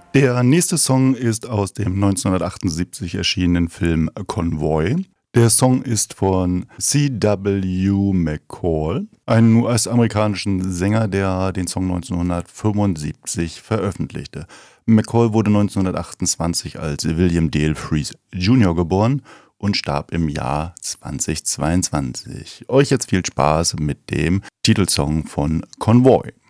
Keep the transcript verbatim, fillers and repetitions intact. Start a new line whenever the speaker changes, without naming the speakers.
Der nächste Song ist aus dem neunzehnhundertachtundsiebzig erschienenen Film Convoy. Der Song ist von C W McCall, einem U S-amerikanischen Sänger, der den Song neunzehnhundertfünfundsiebzig veröffentlichte. McCall wurde neunzehnhundertachtundzwanzig als William Dale Fries Junior geboren und starb im Jahr zweitausendzweiundzwanzig. Euch jetzt viel Spaß mit dem Titelsong von Convoy.